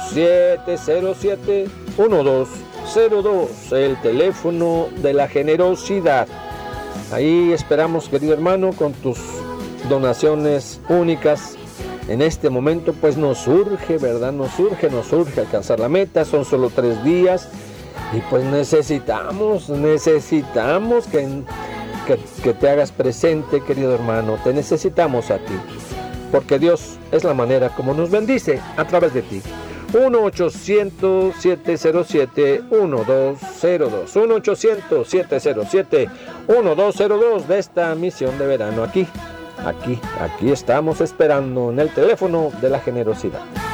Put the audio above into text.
1-800-707-1202, el teléfono de la generosidad. Ahí esperamos, querido hermano, con tus donaciones únicas. En este momento pues nos urge, ¿verdad? Nos urge alcanzar la meta. Son solo 3 días y pues necesitamos que te hagas presente, querido hermano. Te necesitamos a ti, porque Dios es la manera como nos bendice a través de ti. 1-800-707-1202, 1-800-707-1202 de esta misión de verano. Aquí estamos esperando en el teléfono de la generosidad.